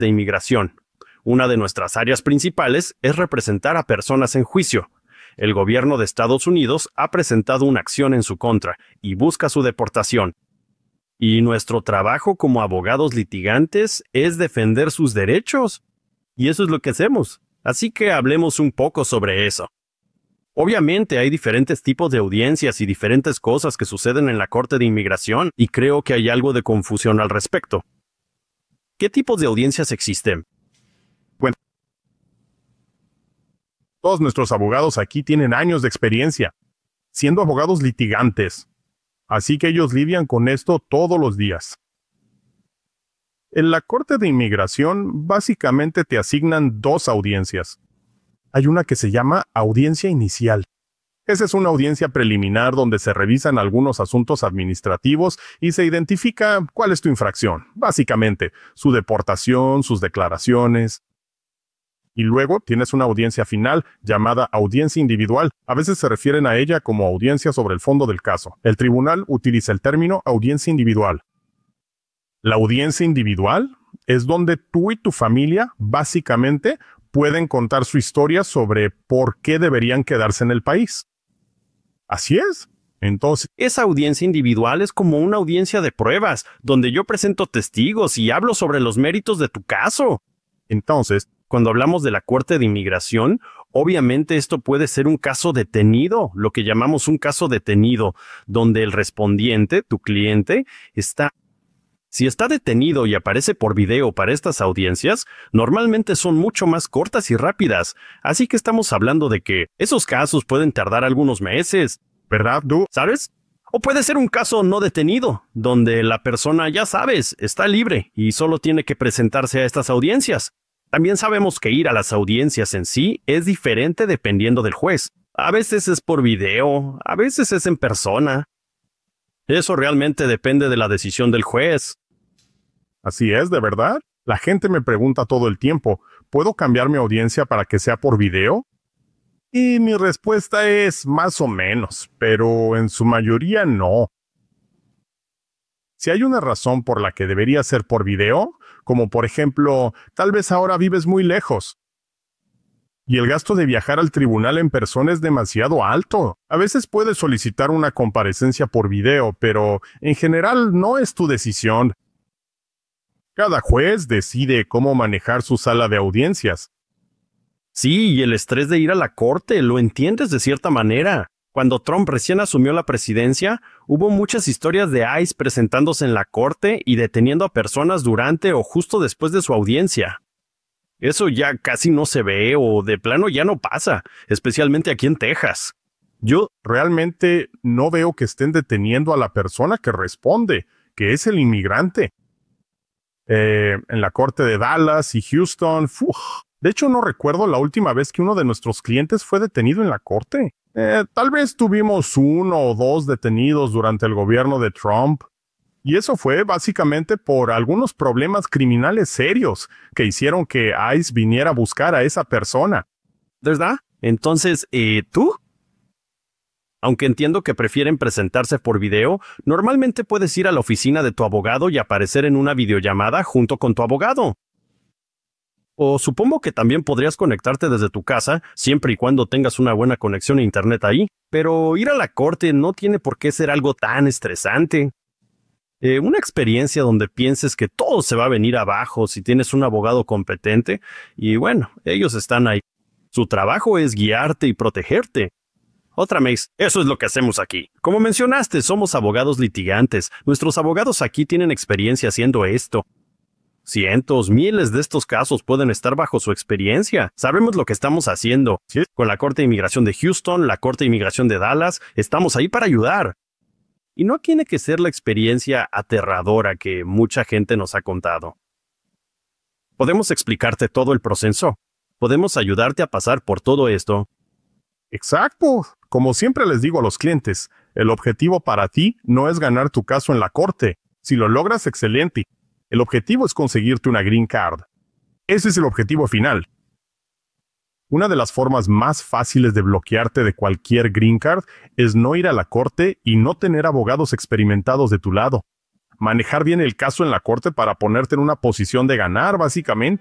de inmigración. Una de nuestras áreas principales es representar a personas en juicio. El gobierno de Estados Unidos ha presentado una acción en su contra y busca su deportación. Y nuestro trabajo como abogados litigantes es defender sus derechos. Y eso es lo que hacemos. Así que hablemos un poco sobre eso. Obviamente hay diferentes tipos de audiencias y diferentes cosas que suceden en la Corte de Inmigración y creo que hay algo de confusión al respecto. ¿Qué tipos de audiencias existen? Bueno, todos nuestros abogados aquí tienen años de experiencia, siendo abogados litigantes. Así que ellos lidian con esto todos los días. En la Corte de Inmigración, básicamente te asignan dos audiencias. Hay una que se llama audiencia inicial. Esa es una audiencia preliminar donde se revisan algunos asuntos administrativos y se identifica cuál es tu infracción, básicamente, su deportación, sus declaraciones. Y luego tienes una audiencia final llamada audiencia individual. A veces se refieren a ella como audiencia sobre el fondo del caso. El tribunal utiliza el término audiencia individual. La audiencia individual es donde tú y tu familia, básicamente, pueden contar su historia sobre por qué deberían quedarse en el país. Así es. Entonces, esa audiencia individual es como una audiencia de pruebas, donde yo presento testigos y hablo sobre los méritos de tu caso. Entonces, cuando hablamos de la Corte de Inmigración, obviamente esto puede ser un caso detenido, lo que llamamos un caso detenido, donde el respondiente, tu cliente, Si está detenido y aparece por video para estas audiencias, normalmente son mucho más cortas y rápidas, así que estamos hablando de que esos casos pueden tardar algunos meses. ¿verdad, Du? ¿Sabes? O puede ser un caso no detenido, donde la persona, ya sabes, está libre y solo tiene que presentarse a estas audiencias. También sabemos que ir a las audiencias en sí es diferente dependiendo del juez. A veces es por video, a veces es en persona. Eso realmente depende de la decisión del juez. Así es, ¿de verdad? La gente me pregunta todo el tiempo, ¿puedo cambiar mi audiencia para que sea por video? Y mi respuesta es más o menos, pero en su mayoría no. Si hay una razón por la que debería ser por video, como por ejemplo, tal vez ahora vives muy lejos, y el gasto de viajar al tribunal en persona es demasiado alto. A veces puedes solicitar una comparecencia por video, pero en general no es tu decisión. Cada juez decide cómo manejar su sala de audiencias. Sí, y el estrés de ir a la corte, lo entiendes de cierta manera. Cuando Trump recién asumió la presidencia, hubo muchas historias de ICE presentándose en la corte y deteniendo a personas durante o justo después de su audiencia. Eso ya casi no se ve o de plano ya no pasa, especialmente aquí en Texas. Yo realmente no veo que estén deteniendo a la persona que responde, que es el inmigrante. En la corte de Dallas y Houston, de hecho no recuerdo la última vez que uno de nuestros clientes fue detenido en la corte. Tal vez tuvimos uno o dos detenidos durante el gobierno de Trump. Y eso fue básicamente por algunos problemas criminales serios que hicieron que ICE viniera a buscar a esa persona. ¿Verdad? Entonces, ¿tú? Aunque entiendo que prefieren presentarse por video, normalmente puedes ir a la oficina de tu abogado y aparecer en una videollamada junto con tu abogado. O supongo que también podrías conectarte desde tu casa, siempre y cuando tengas una buena conexión a internet ahí. Pero ir a la corte no tiene por qué ser algo tan estresante. Una experiencia donde pienses que todo se va a venir abajo si tienes un abogado competente, y bueno, ellos están ahí. Su trabajo es guiarte y protegerte. Otra vez, eso es lo que hacemos aquí. Como mencionaste, somos abogados litigantes. Nuestros abogados aquí tienen experiencia haciendo esto. Cientos, miles de estos casos pueden estar bajo su experiencia. Sabemos lo que estamos haciendo. ¿Sí? Con la Corte de Inmigración de Houston, la Corte de Inmigración de Dallas, estamos ahí para ayudar. Y no tiene que ser la experiencia aterradora que mucha gente nos ha contado. Podemos explicarte todo el proceso. Podemos ayudarte a pasar por todo esto. Exacto. Como siempre les digo a los clientes, el objetivo para ti no es ganar tu caso en la corte. Si lo logras, excelente. El objetivo es conseguirte una green card. Ese es el objetivo final. Una de las formas más fáciles de bloquearte de cualquier green card es no ir a la corte y no tener abogados experimentados de tu lado. manejar bien el caso en la corte para ponerte en una posición de ganar, básicamente.